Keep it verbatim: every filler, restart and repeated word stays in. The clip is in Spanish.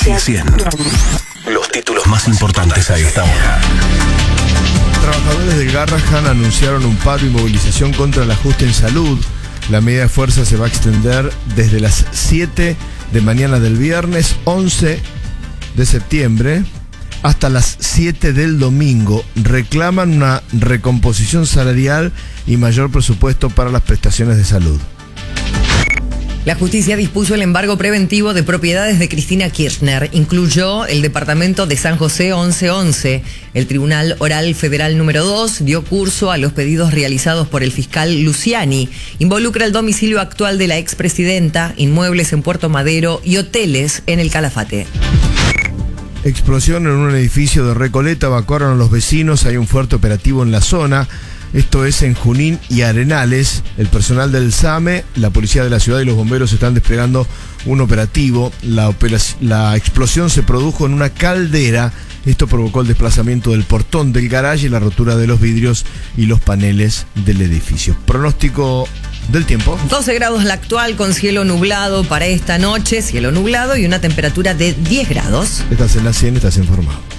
cien. Los títulos más importantes a esta hora. Trabajadores de Garrahan anunciaron un paro y movilización contra el ajuste en salud. La medida de fuerza se va a extender desde las siete de mañana del viernes once de septiembre hasta las siete del domingo. Reclaman una recomposición salarial y mayor presupuesto para las prestaciones de salud. La justicia dispuso el embargo preventivo de propiedades de Cristina Kirchner. Incluyó el departamento de San José once once. El Tribunal Oral Federal número dos dio curso a los pedidos realizados por el fiscal Luciani. Involucra el domicilio actual de la expresidenta, inmuebles en Puerto Madero y hoteles en el Calafate. Explosión en un edificio de Recoleta, evacuaron a los vecinos, hay un fuerte operativo en la zona. Esto es en Junín y Arenales. El personal del SAME, la policía de la ciudad y los bomberos están desplegando un operativo. La, operac- la explosión se produjo en una caldera. Esto provocó el desplazamiento del portón del garaje y la rotura de los vidrios y los paneles del edificio. Pronóstico del tiempo. doce grados la actual con cielo nublado para esta noche. Cielo nublado y una temperatura de diez grados. Estás en la cien, estás informado.